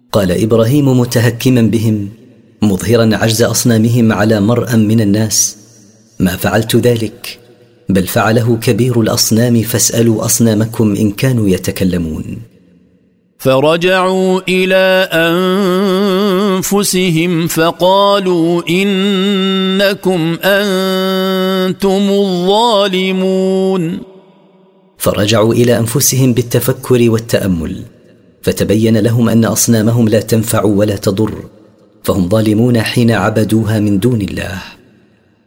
قال إبراهيم متهكما بهم مظهرا عجز أصنامهم على مرأى من الناس: ما فعلت ذلك، بل فعله كبير الأصنام، فاسألوا أصنامكم إن كانوا يتكلمون. فرجعوا إلى أنفسهم فقالوا إنكم أنتم الظالمون. فرجعوا إلى أنفسهم بالتفكر والتأمل، فتبين لهم أن أصنامهم لا تنفع ولا تضر، فهم ظالمون حين عبدوها من دون الله.